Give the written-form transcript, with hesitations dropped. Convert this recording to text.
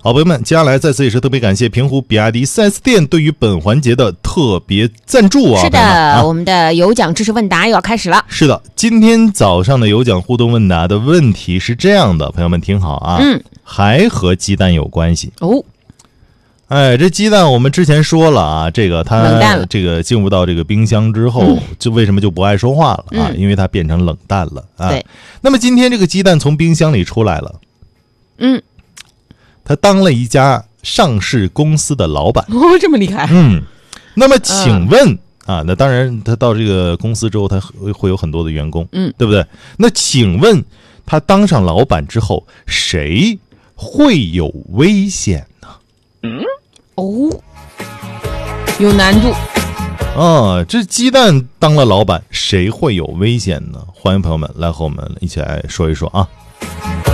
好朋友们，接下来再次也是特别感谢平湖比亚迪 4S 店对于本环节的特别赞助啊！ 是的，我们的有奖知识问答又要开始了。 是的，今天早上的有奖互动问答的问题是这样的，朋友们听好啊，还和鸡蛋有关系哦。 哎，这鸡蛋我们之前说了啊，这个它这个进入到这个冰箱之后，就为什么就不爱说话了啊？因为它变成冷淡了啊。 对。 那么今天这个鸡蛋从冰箱里出来了，他当了一家上市公司的老板哦，这么厉害。 那么请问啊，那当然他到这个公司之后，他会有很多的员工，对不对？那请问他当上老板之后，谁会有危险呢？ 有难度啊！这鸡蛋当了老板，谁会有危险呢？欢迎朋友们来和我们一起来说一说啊！